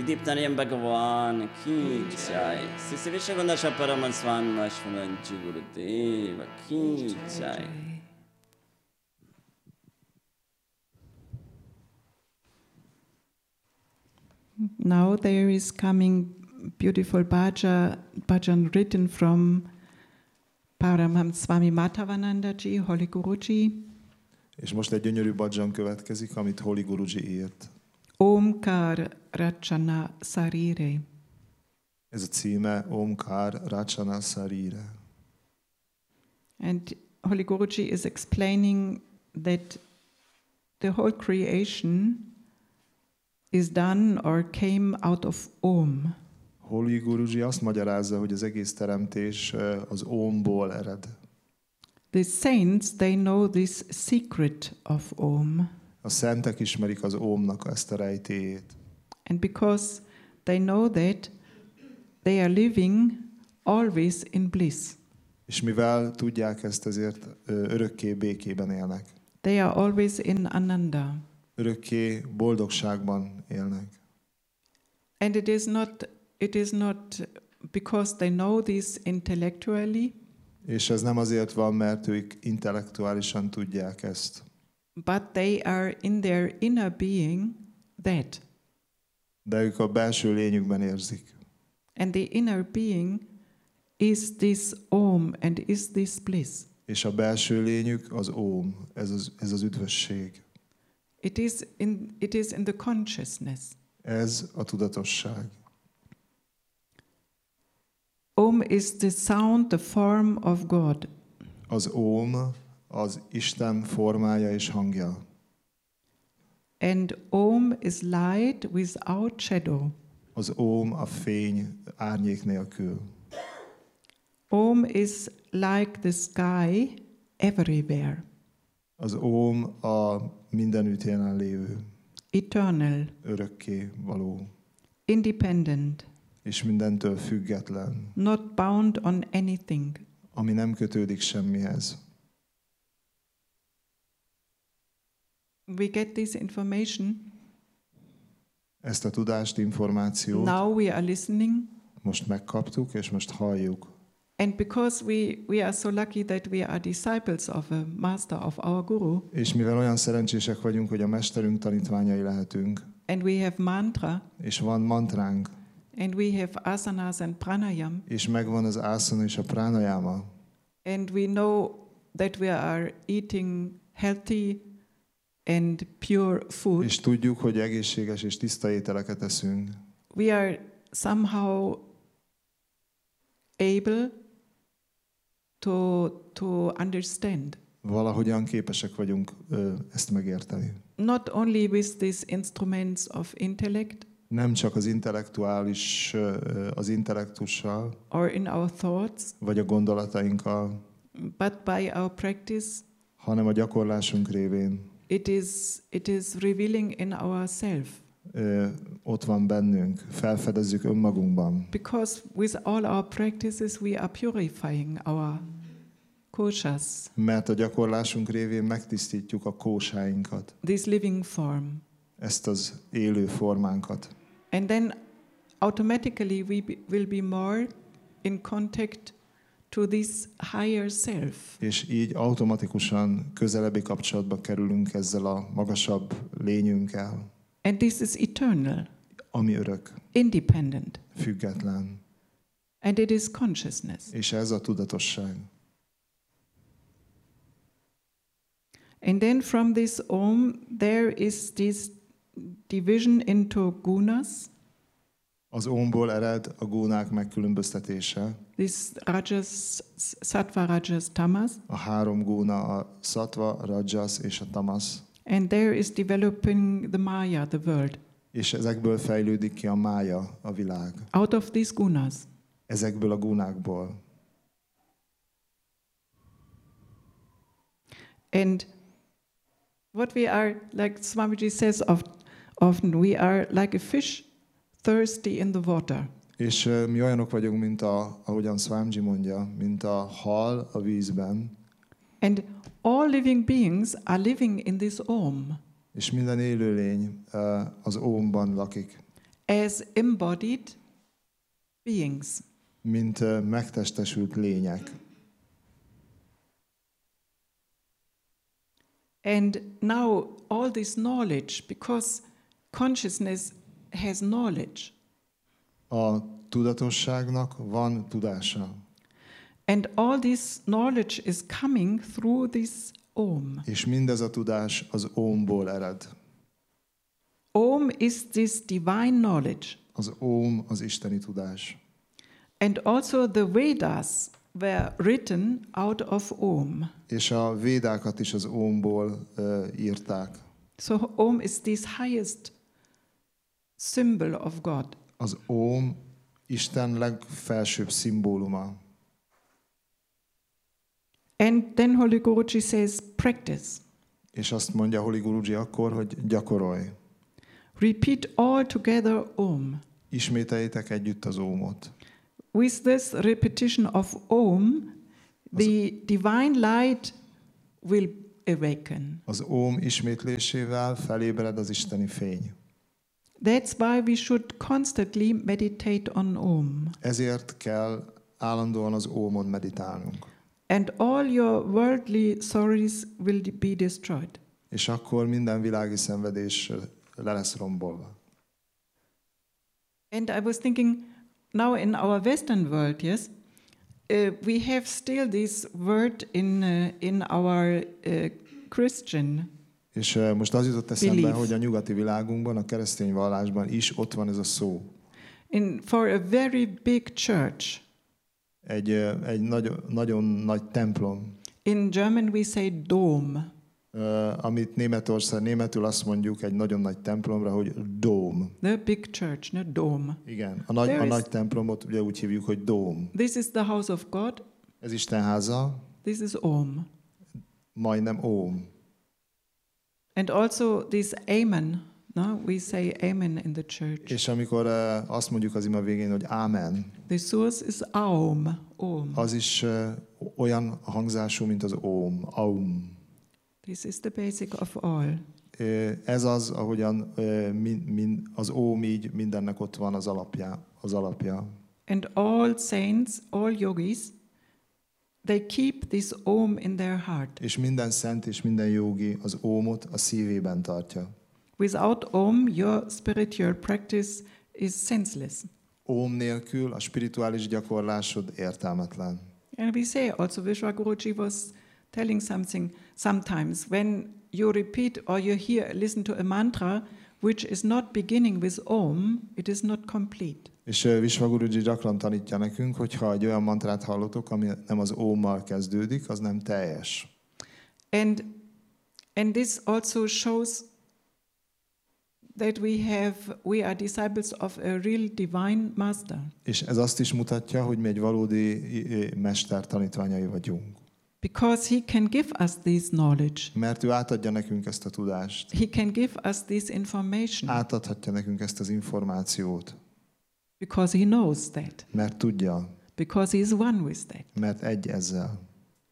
Diptanayam Bhagavan Ki Jai. Sri Vishwagandha Paraman Swami Vashvananchi Gurudeva Ki Jai. Now there is coming beautiful bhajan written from Paramham Swami Madhavanandaji, Holy Guruji. És most egy gyönyörű bhajan következik, amit Holy Guruji írt. Omkar Rachana Sarire. Ez a címe Omkar Rachana Sarire. And Holy Guruji is explaining that the whole creation is done or came out of Om. Holy Guruji azt magyarázza, hogy az egész teremtés az Omból ered. The saints, they know this secret of Om. A szentek ismerik az Omnak ezt a rejtélyét. And because they know that, they are living always in bliss. És mivel tudják ezt, ezért örökké békében élnek. They are always in Ananda. Örökké boldogságban élnek. And it is not because they know this intellectually, És ez nem azért van, mert ők intellektuálisan tudják ezt, but they are in their inner being that. de ők a belső lényükben érzik. And the inner being is this Om and is this bliss. És a belső lényük az Om, ez az üdvösség. It is in the consciousness. Ez a tudatosság. Om is the sound, the form of God. Az Om az Isten formája és hangja. And Om is light without shadow. Az Om a fény árnyék nélkül. Om is like the sky everywhere. Az Om a mindenütt jelen lévő, Eternal, örökké való, independent, és mindentől független, not bound on anything. ami nem kötődik semmihez. We get this information. Ezt a tudást, információt Now we are listening. most megkaptuk, és most halljuk. And because we are so lucky that we are disciples of a master, of our guru, És mivel olyan szerencsések vagyunk, hogy a mesterünk tanítványai lehetünk, and we have mantra, és van mantránk, and we have asanas and pranayam, és megvan az asana és a pranayama, and we know that we are eating healthy and pure food, és tudjuk, hogy egészséges és tiszta ételeket eszünk, we are somehow able to understand. valahogyan képesek vagyunk ezt megérteni. Not only with these instruments of intellect Nem csak az intellektussal, or in our thoughts, vagy a gondolatainkkal, but by our practice, hanem a gyakorlásunk révén it is revealing in ourselves. Ott van bennünk, felfedezzük önmagunkban. Because with all our practices we are purifying our koshas, Mert a gyakorlásunk révén megtisztítjuk a kósáinkat, this living form. ezt az élő formánkat. And then automatically we will be more in contact to this higher self. És így automatikusan közelebbi kapcsolatba kerülünk ezzel a magasabb lényünkkel, And this is eternal, ami örök, independent. független. And it is consciousness. És ez a tudatosság. And then from this Om, there is this division into gunas, Az Omból ered a gúnák megkülönböztetése. this rajas, sattva, rajas, tamas. A három gúna, a sattva, rajas és a tamas. And there is developing the Maya, the world. És ezekből fejlődik ki a mája, a világ. Out of these gunas. Ezekből a gúnákból. And what we are, like Swamiji says often, we are like a fish thirsty in the water. És mi olyanok vagyunk, mint ahogyan Swamiji mondja, mint a hal a vízben. And all living beings are living in this Om. És minden élőlény az Omban lakik. as embodied beings. mint megtestesült lények. And now all this knowledge, because consciousness has knowledge, A tudatosságnak van tudása, and all this knowledge is coming through this Om. és mindez a tudás az Ómból ered. Om is this divine knowledge. Az Óm az isteni tudás. And also the Vedas were written out of Om. És a védákat is az Ómból írták. So Om is this highest symbol of God. Az Óm Isten legfelsőbb szimbóluma. And then Holy Guruji says, practice. És azt mondja Holy Guruji akkor, hogy gyakorolj. Repeat all together Om. Ismételjétek együtt az Ómot. With this repetition of Om, the divine light will awaken. Az Óm ismétlésével felébred az isteni fény. That's why we should constantly meditate on Om. Ezért kell állandóan az Ómon meditálnunk. And all your worldly sorrows will be destroyed. És akkor minden világi szenvedés le lesz rombolva. And I was thinking, now in our Western world, yes, we have still this word in our Christian. És most az jutott eszembe, Belief. hogy a nyugati világunkban, a keresztény vallásban is ott van ez a szó. For a very big church. Egy nagyon nagy templom, In German we say Dom. amit németül azt mondjuk egy nagyon nagy templomra, hogy Dome. The big church, not Dome. Igen, a nagy templomot ugye úgy hívjuk, hogy Dome. This is the house of God. Ez Isten háza, This is Om. majdnem Óm. And also this Amen. No, we say Amen in the church. És amikor azt mondjuk az ima végén, hogy Ámen, The source is Aum. Om. az is olyan hangzású, mint az Óm, Aum. This is the basic of all. Ez az, ahogyan az Óm így mindennek ott van az alapja. And all saints, all yogis, they keep this Om in their heart. És minden szent és minden jogi az Ómot a szívében tartja. Without Om, your spiritual practice is senseless. Óm nélkül a spirituális gyakorlásod értelmetlen. And we say also, Vishwa Guruji was telling something sometimes when you repeat or you listen to a mantra which is not beginning with Om, it is not complete. És Vishwa Guruji gyakran tanítja nekünk, hogyha egy olyan mantrát hallotok, ami nem az Ómmal kezdődik, az nem teljes. And this also shows that we are disciples of a real divine master. És ez azt is mutatja, hogy mi egy valódi mester tanítványai vagyunk. Because he can give us this knowledge. Mert ő átadja nekünk ezt a tudást. He can give us this information. Átadhatja nekünk ezt az információt. Because he knows that. Mert tudja. Because he is one with that. Mert egy ezzel.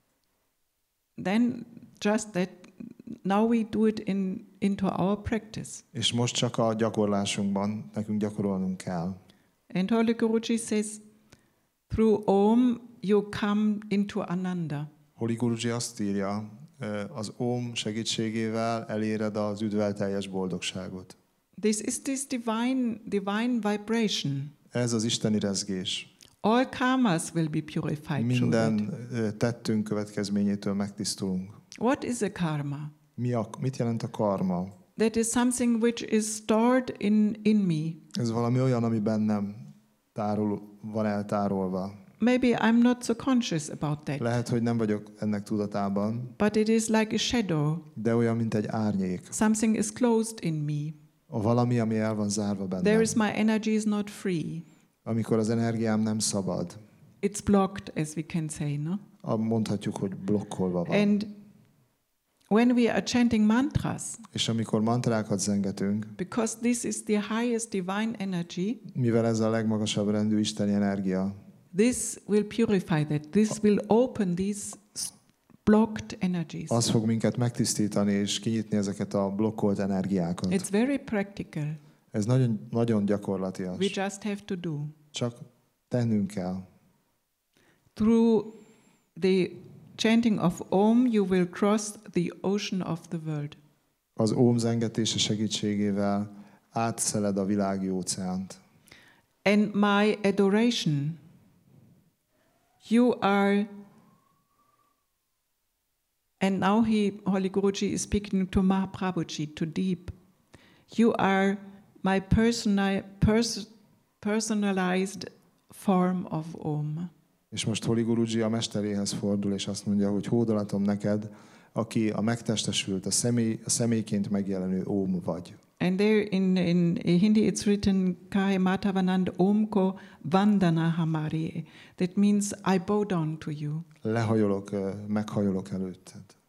Then just that now we do it into our practice. És most csak a gyakorlásunkban nekünk gyakorolnunk kell. And Holy Guruji says, through Om you come into Ananda. Holy Guruji azt írja, az Óm segítségével eléred az üdvteljes boldogságot. This is this divine vibration. Ez az isteni rezgés. All karmas will be purified. Minden tettünk következményétől megtisztulunk. What is a karma? Mit jelent a karma? That is something which is stored in me. Ez valami olyan, ami bennem van eltárolva. Maybe I'm not so conscious about that. Lehet, hogy nem vagyok ennek tudatában, But it is like a shadow. de olyan, mint egy árnyék. Something is closed in me. Valami, ami el van zárva There bennem. is my energy is not free. Amikor az energiám nem szabad. It's blocked, as we can say, no? Mondhatjuk, hogy blokkolva van. And when we are chanting mantras, És amikor mantrákat zengetünk, because this is the highest divine energy, mivel ez a legmagasabb rendű isteni energia, this will purify that. This will open these blocked energies. az fog minket megtisztítani és kinyitni ezeket a blokkolt energiákat. It's very practical. Ez nagyon, nagyon We gyakorlatias. just have to do. Csak tennünk kell. Through the chanting of Om, you will cross the ocean of the world. Az óm zengetése segítségével átszeled a világi óceánt. And my adoration, you are, and now Holy Guruji is speaking to Mahaprabhuji, to Deep. You are my personalized form of Om. És most Holy Guruji a mesteréhez fordul, és azt mondja, hogy hódolatom neked, aki a megtestesült, a személyként megjelenő óm vagy. And there in Hindi it's written Kai Matavanand Omko Vandana Hamari. That means I bow down to you. Lehajolok, meghajolok előtted.